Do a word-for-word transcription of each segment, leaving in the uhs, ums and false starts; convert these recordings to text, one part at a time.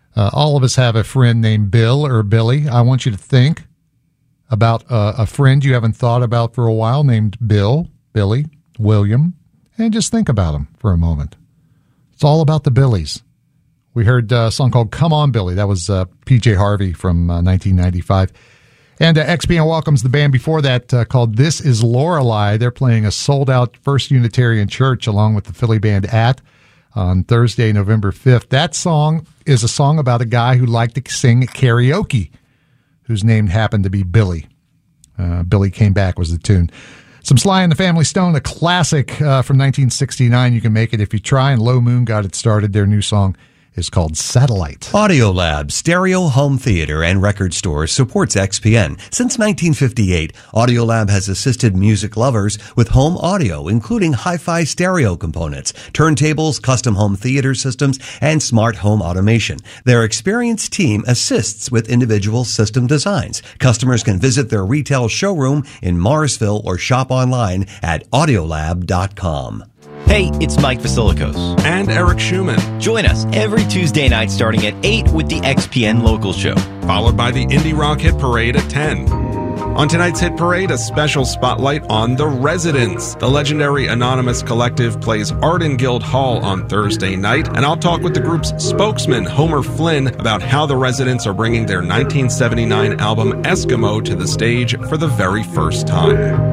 Uh, all of us have a friend named Bill or Billy. I want you to think about uh, a friend you haven't thought about for a while named Bill, Billy, William, and just think about him for a moment. It's all about the Billies. We heard a song called Come On, Billy. That was uh, P J Harvey from uh, nineteen ninety-five. And uh, X P N welcomes the band before that uh, called This Is Lorelei. They're playing a sold-out First Unitarian Church along with the Philly band At on Thursday, November fifth. That song is a song about a guy who liked to sing karaoke, whose name happened to be Billy. Uh, Billy Came Back was the tune. Some Sly and the Family Stone, a classic uh, from nineteen sixty-nine. You can make it if you try, and Low Moon got it started. Their new song is called Satellite. Audiolab, stereo home theater and record store, supports X P N. Since nineteen fifty-eight, Audiolab has assisted music lovers with home audio, including hi-fi stereo components, turntables, custom home theater systems, and smart home automation. Their experienced team assists with individual system designs. Customers can visit their retail showroom in Morrisville or shop online at audiolab dot com. Hey, it's Mike Vasilikos. And Eric Schumann. Join us every Tuesday night starting at eight with the X P N Local Show. Followed by the Indie Rock Hit Parade at ten. On tonight's Hit Parade, a special spotlight on The Residents. The legendary Anonymous Collective plays Arden Guild Hall on Thursday night, and I'll talk with the group's spokesman, Homer Flynn, about how The Residents are bringing their nineteen seventy-nine album Eskimo to the stage for the very first time.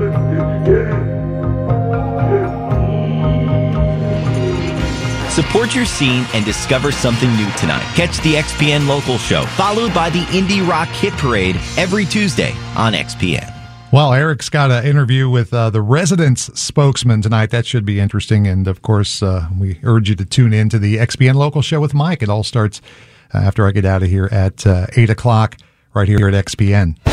Support your scene and discover something new tonight. Catch the X P N Local Show, followed by the Indie Rock Hit Parade every Tuesday on X P N. Well, Eric's got an interview with uh, the Residents spokesman tonight. That should be interesting. And, of course, uh, we urge you to tune in to the X P N Local Show with Mike. It all starts uh, after I get out of here at uh, eight o'clock right here at X P N.